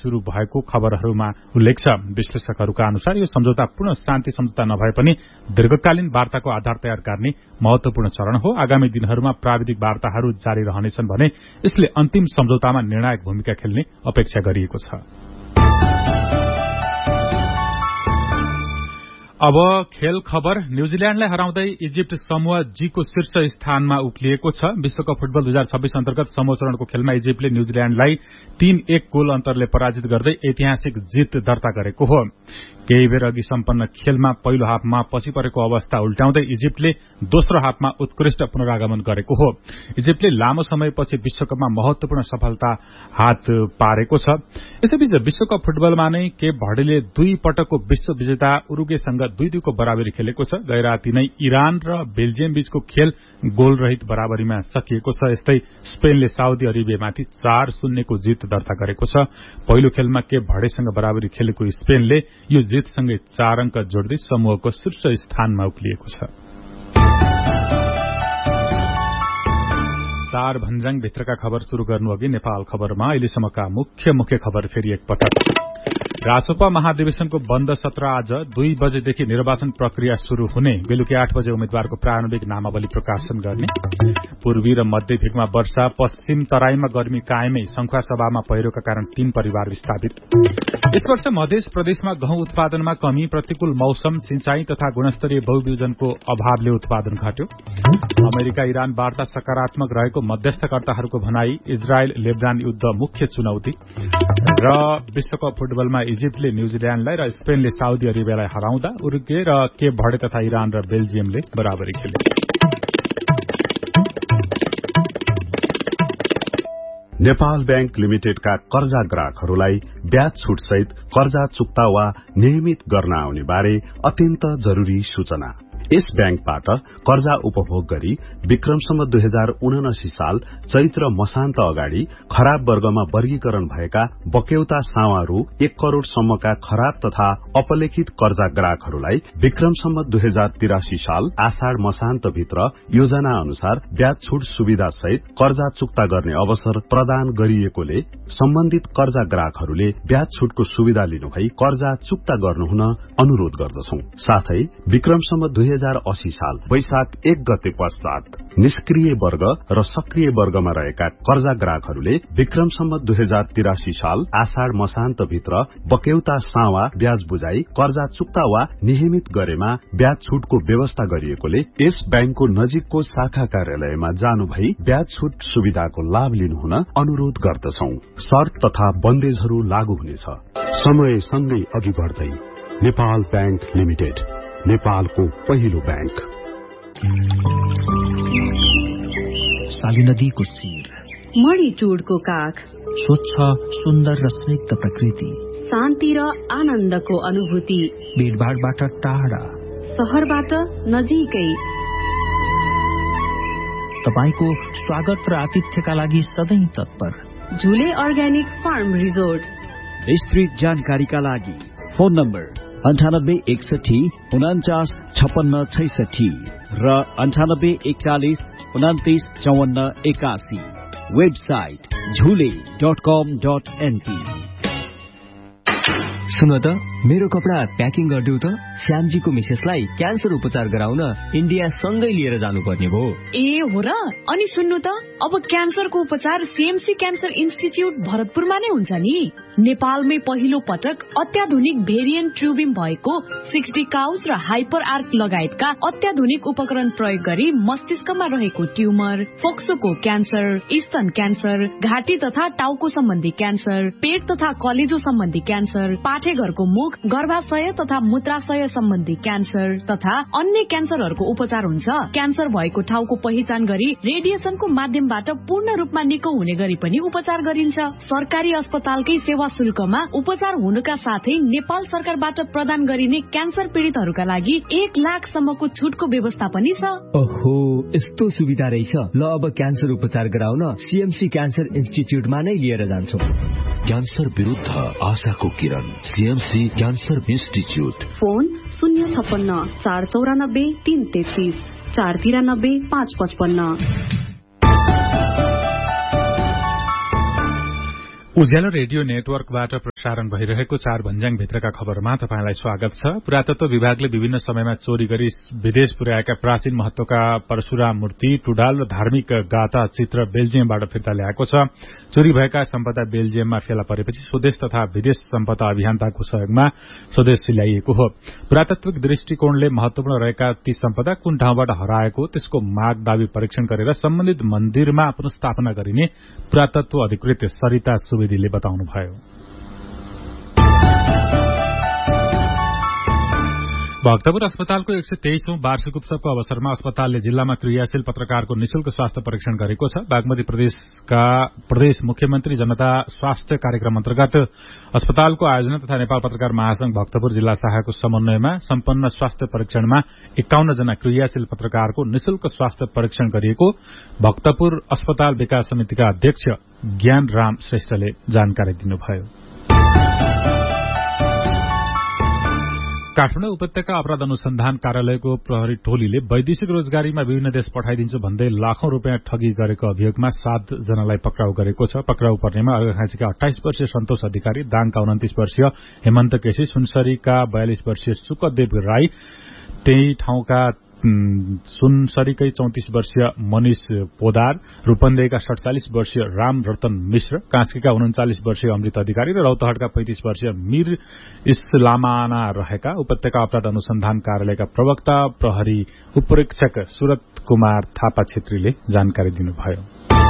शुरू भएको खबरहरूमा उल्लेख छ। विश्लेषकहरूका अनुसार यो सम्झौता पूर्ण शान्ति सम्झौता नभए पनि दीर्घकालीन वार्ताको आधार तयार गर्ने महत्वपूर्ण चरण हो। आगामी दिनहरूमा प्राविधिक वार्ताहरू जारी रहनेछन् भने यसले अन्तिम सम्झौतामा निर्णायक भूमिका खेल्ने अपेक्षा गरिएको छ। अब खेल खबर। न्यूजील्याण्डलाई हराउँदै इजिप्ट समूह जी को शीर्ष स्थानमा उक्लिएको छ। विश्वकप फुटबल 2026 अन्तर्गत समूह चरणको खेलमा इजिप्टले न्यूजील्याण्डलाई 3-1 गोल अन्तरले पराजित गर्दै ऐतिहासिक जित दर्ता गरेको हो। केही बेर अघि सम्पन्न खेलमा पहिलो हाफमा पछि परेको अवस्था उल्टाउँदै इजिप्टले दोस्रो हाफमा उत्कृष्ट पुनरागमन गरेको हो। इजिप्टले लामो समयपछि विश्वकपमा महत्वपूर्ण सफलता हात पारेको छ। यसैबीच विश्वकप फुटबलमा नै केप भर्डेले 2 पटकको विश्व विजेता उरुग्वेसँग 2-2 को बराबरी खेलेको छ। गैराती नै इरान र बेल्जियम बीचको खेल गोल रहित बराबरीमा सकिएको छ। यस्तै स्पेनले साउदी अरेबियामाथि 4-0 को जित दर्ता गरेको छ। पहिलो खेलमा केप भर्डेसँग बराबरी खेलेको स्पेनले यो जितसँगै 4 अंक जोड्दै समूहको शीर्ष स्थानमा उक्लिएको छ। 4 भन्ज्याङ भित्रका खबर शुरू गर्नु अघि नेपाल खबरमा अहिलेसम्मका मुख्य खबर फेरि एकपटक। रासोपा महाधिवेशनको बन्द सत्र आज 2 बजेदेखि निर्वाचन प्रक्रिया शुरू हुने। बेलुकी 8 बजे उम्मेद्वारको प्रारम्भिक नामावली प्रकाशन गर्ने। पूर्वी र मध्य भेगमा वर्षा, पश्चिम तराईमा गर्मी कायमै, संखुवासभामा पहिरोका कारण 3 परिवार विस्थापित। यस वर्ष मध्य प्रदेशमा गहुँ उत्पादनमा कमी, प्रतिकूल मौसम, सिंचाई तथा गुणस्तरीय बहुवियोजनको अभावले उत्पादन घट्यो। अमेरिका इरान वार्ता सकारात्मक रहेको मध्यस्थकर्ताहरूको भनाई। इजरायल लेबनान युद्ध मुख्य चुनौती। र विश्वकप फुटबलमा इजिप्टले न्यूजील्याण्डलाई र स्पेनले साउदी अरेबियालाई हराउँदा उरुग्वे र केप भर्डे तथा इरान र बेल्जियमले बराबरी खेले। नेपाल बैंक लिमिटेडका कर्जा ग्राहकहरूलाई ब्याज छुट सहित कर्जा चुक्ता वा नियमित गर्न आउने बारे अत्यन्त जरूरी सूचना। यस बैंकबाट कर्जा उपभोग गरी विक्रमसम्म 2079 साल चैत्र मसान्त अगाडि खराब वर्गमा वर्गीकरण भएका बक्यौता सावा रु 1 करोड़ सम्मका खराब तथा अपलेखित कर्जा ग्राहकहरूलाई विक्रमसम्म 2083 साल आषाढ़ मसान्त भित्र योजना अनुसार ब्याज छुट सुविधा सहित कर्जा चुक्ता गर्ने अवसर प्रदान गरिएकोले सम्बन्धित कर्जा ग्राहकहरूले ब्याज छुटको सुविधा लिनुभई कर्जा चुक्ता गर्नुहुन अनुरोध गर्दछौं। साथै विक्रमसम्म 2080 साल वैशाख 1 गते पश्चात निष्क्रिय वर्ग र सक्रिय वर्गमा रहेका कर्जा ग्राहकहरूले विक्रमसम्म 2083 साल आषाढ़ मसान्त भित्र बक्यौता सावा ब्याज बुझाई कर्जा चुक्ता वा नियमित गरेमा ब्याज छुटको व्यवस्था गरिएकोले यस बैंकको नजिकको शाखा कार्यालयमा जानु भई ब्याज छुट सुविधाको लाभ लिनुहुन अनुरोध गर्दछौं। शर्त तथा बन्देजहरू लागू हुनेछ। समय सँगै अघि बढ्दै नेपाल बैंक लिमिटेड, नेपालको पहिलो बैंक। साली नदीको शिर, मणिटुडको काख, स्वच्छ सुन्दर र स्निग्ध प्रकृति, शान्ति र आनन्दको अनुभूति, भीडभाडबाट टाढा, शहरबाट नजिकै। तपाईको स्वागत र आतिथ्यका लागि सधैं तत्पर। झुले अर्ग्यानिक फार्म रिजोर्ट। विस्तृत जानकारीका लागि फोन नम्बर 9861 49 56 66 र 9841 29 54 81। वेबसाइट झुले.com.np। सुन त, मेरो कपडा प्याकिङ गरिदेऊ त। श्यामजीको मिसेसलाई क्यान्सर उपचार गराउन इन्डिया सँगै लिएर जानुपर्ने भयो। ए हो र? अनि सुन्नु त, अब क्यान्सरको उपचार सीएमसी क्यान्सर इन्स्टिच्युट भरतपुरमा नै हुन्छ नि। नेपालमै पहिलो पटक अत्याधुनिक भेरिएन्ट ट्युबिम भएको 60 काउस र हाइपर आर्क लगायतका अत्याधुनिक उपकरण प्रयोग गरी मस्तिष्कमा रहेको ट्युमर, फोक्सोको क्यान्सर, स्तन क्यान्सर, घाँटी तथा टाउको सम्बन्धी क्यान्सर, पेट तथा कलेजो सम्बन्धी क्यान्सर, पाठेघरको मुख, गर्भाशय तथा मूत्राशय सम्बन्धी क्यान्सर तथा अन्य क्यान्सरहरूको उपचार हुन्छ। क्यान्सर भएको ठाउँको पहिचान गरी रेडिएसनको माध्यमबाट पूर्ण रूपमा निको हुने गरी पनि उपचार गरिन्छ। सरकारी अस्पतालकै सेवा शुल्कमा उपचार हुनुका साथै नेपाल सरकारबाट प्रदान गरिने क्यान्सर पीड़ितहरूका लागि 1 लाख सम्मको छुटको व्यवस्था पनि छ। ओहो, यस्तो सुविधा रहेछ। ल, अब क्यान्सर उपचार गराउन सीएमसी क्यान्सर इन्स्टिच्युटमा नै लिएर जान्छौं। क्यान्सर विरुद्ध आशाको किरण, सीएमसी क्यान्सर इन्स्टिच्युट। फोन 056 494 333 493 555। उज्यालो रेडियो नेटवर्कबाट प्रसारण भइरहेको 4 भन्ज्याङ भित्रका खबरमा तपाईंलाई स्वागत छ। पुरातत्व विभागले विभिन्न समयमा चोरी गरी विदेश पुर्याएका प्राचीन महत्वका परशुराम मूर्ति, टुडाल र धार्मिक गाथा चित्र बेल्जियमबाट फिर्ता ल्याएको छ। चोरी भएका सम्पदा बेल्जियममा फेला परेपछि स्वदेश तथा विदेश सम्पदा अभियन्ताको सहयोगमा स्वदेश ल्याइएको हो। पुरातत्विक दृष्टिकोणले महत्वपूर्ण रहेका ती सम्पदा कुन ठाउँबाट हराएको त्यसको माग दावी परीक्षण गरेर सम्बन्धित मन्दिरमा पुनर्स्थापना गरिने पुरातत्व अधिकृत सरिता सुवेदीले बताउनुभयो। भक्तपुर अस्पतालको 123औं वार्षिक उत्सवको अवसरमा अस्पतालले जिल्लामा क्रियाशील पत्रकारको निशुल्क स्वास्थ्य परीक्षण गरेको छ। बागमती प्रदेशका प्रदेश मुख्यमन्त्री जनता स्वास्थ्य कार्यक्रम अन्तर्गत अस्पतालको आयोजना तथा नेपाल पत्रकार महासंघ भक्तपुर जिल्ला शाखाको समन्वयमा सम्पन्न स्वास्थ्य परीक्षणमा 51 जना क्रियाशील पत्रकारको निशुल्क स्वास्थ्य परीक्षण गरिएको भक्तपुर अस्पताल विकास समितिका अध्यक्ष ज्ञान राम श्रेष्ठले जानकारी दिनुभयो। काठमाडौँ उपत्यका अपराध अनुसन्धान कार्यालयको प्रहरी टोलीले वैदेशिक रोजगारीमा विभिन्न देश पठाइदिन्छ भन्दै लाखौं रूपियाँ ठगी गरेको अभियोगमा 7 जनालाई पक्राउ गरेको छ। पक्राउ पर्नेमा अर्घाखाँचीका 28 वर्षीय सन्तोष अधिकारी, दाङका 29 वर्षीय हेमन्त केसी, सुनसरीका 42 वर्षीय सुकदेव राई, त्यही ठाउँका सुनसरीकै 34 वर्षीय मनिष पोदार, रूपन्देहीका 47 वर्षीय राम रतन मिश्र, कास्कीका 39 वर्षीय अमृत अधिकारी र रौतहटका 35 वर्षीय मीर इस्लामाना रहेका उपत्यका अपराध अनुसन्धान कार्यालयका प्रवक्ता प्रहरी उपरीक्षक सुरत कुमार थापा छेत्रीले जानकारी दिनुभयो।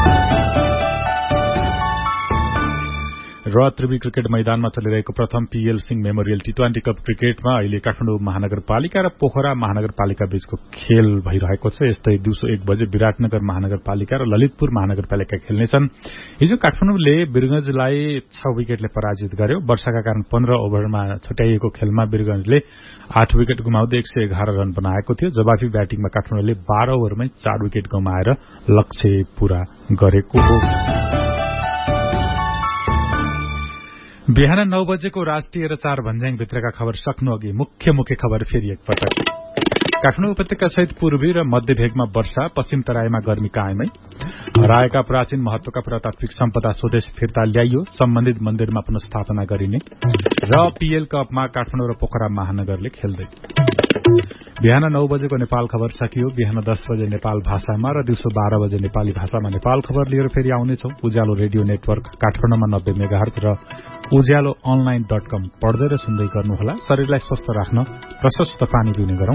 र त्रिवी क्रिकेट मैदानमा चलिरहेको प्रथम पीएल सिंह मेमोरियल टी20 कप क्रिकेटमा अहिले काठमाडौँ महानगरपालिका र पोखरा महानगरपालिका बीचको खेल भइरहेको छ। यस्तै दिउँसो 1 बजे विराटनगर महानगरपालिका र ललितपुर महानगरपालिका खेल्नेछन्। हिजो काठमाडौँले वीरगंजलाई 6 विकेटले पराजित गर्यो। वर्षाका कारण 15 ओभरमा छुट्याइएको खेलमा वीरगंजले 8 विकेट गुमाउँदै 111 रन बनाएको थियो। जवाफी ब्याटिङमा काठमाडौँले 12 ओभरमै 4 विकेट गुमाएर लक्ष्य पूरा गरेको हो। बिहान 9 बजेको राष्ट्रिय र 4 भन्ज्याङ भित्रका खबर सक्नु अघि मुख्य खबर फेरि एकपटक। काठमाडौँ उपत्यका सहित पूर्वी र मध्य भेगमा वर्षा, पश्चिम तराईमा गर्मी कायमै। हराएका प्राचीन महत्वका पुरातात्विक सम्पदा स्वदेश फिर्ता ल्याइयो, सम्बन्धित मन्दिरमा पुनर्स्थापना गरिने। र पीएल कपमा काठमाडौँ र पोखरा महानगरले खेल्दै। बिहान 9 बजेको नेपाल खबर सकियो। बिहान 10 बजे नेपाल भाषामा र दिउँसो 12 बजे नेपाली भाषामा नेपाल खबर लिएर फेरि आउनेछौ। उज्यालो रेडियो नेटवर्क काठमाडौँमा 90 मेगाहर्ज र उज्यालो online.com पढ्दै र सुन्दै गर्नुहोला। शरीरलाई स्वस्थ राख्न प्रशस्त पानी पिउने गरौं।